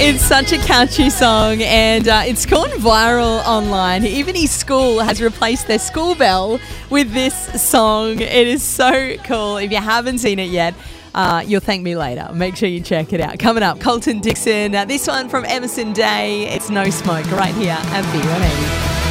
It's such a catchy song, and it's gone viral online. Even his school has replaced their school bell with this song. It is so cool. If you haven't seen it yet, you'll thank me later. Make sure you check it out. Coming up, Colton Dixon. This one from Emerson Day. It's No Smoke right here at B180.